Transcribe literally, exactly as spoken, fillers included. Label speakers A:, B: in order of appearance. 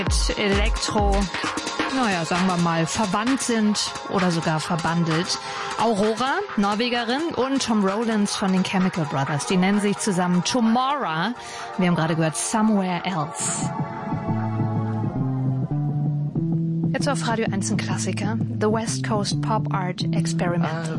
A: mit Elektro, naja, sagen wir mal, verwandt sind oder sogar verbandelt. Aurora, Norwegerin, und Tom Rowlands von den Chemical Brothers. Die nennen sich zusammen Tomorrow. Wir haben gerade gehört Somewhere Else. Jetzt auf Radio eins ein Klassiker. The West Coast Pop Art Experiment.